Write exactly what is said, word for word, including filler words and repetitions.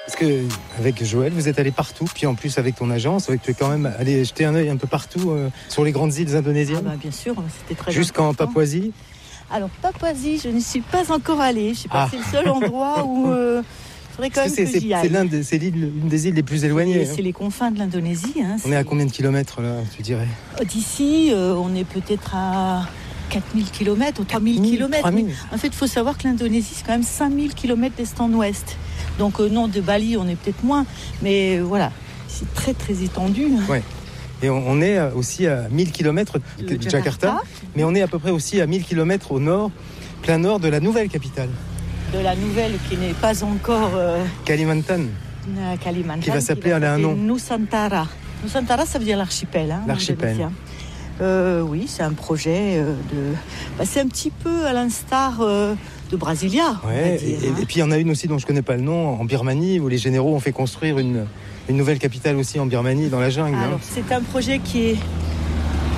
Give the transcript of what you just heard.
Parce qu'avec Joël, vous êtes allé partout, puis en plus avec ton agence, tu es quand même allé jeter un œil un peu partout euh, sur les grandes îles indonésiennes. Ah bah bien sûr, c'était très Jusqu'en important. Papouasie. Alors Papouasie, je ne suis pas encore allée. Je sais pas, Ah. c'est le seul endroit où euh, il faudrait quand même c'est, que c'est, j'y aille. c'est l'un des, c'est l'une des îles les plus éloignées. C'est, hein. c'est les confins de l'Indonésie. Hein, on est à combien de kilomètres là, tu dirais? D'ici, euh, on est peut-être à quatre mille kilomètres ou trois mille kilomètres. trois mille. Oui. En fait, il faut savoir que l'Indonésie, c'est quand même cinq mille kilomètres d'est en ouest. Donc euh, non, de Bali, on est peut-être moins. Mais euh, voilà, c'est très très étendu. Ouais. Et on, on est aussi à mille kilomètres de, de Jakarta, Jakarta, mais on est à peu près aussi à mille kilomètres au nord, plein nord de la nouvelle capitale. De la nouvelle qui n'est pas encore... Euh, Kalimantan. Euh, Kalimantan. Qui va s'appeler, elle a un nom. Nusantara. Nusantara, ça veut dire l'archipel. Hein, l'archipel. Euh, oui, c'est un projet euh, de... Bah, c'est un petit peu à l'instar... Euh, de Brasilia. Ouais, dire, et, hein. et puis il y en a une aussi dont je ne connais pas le nom, en Birmanie, où les généraux ont fait construire une, une nouvelle capitale aussi en Birmanie, dans la jungle. Alors, hein. c'est un projet qui est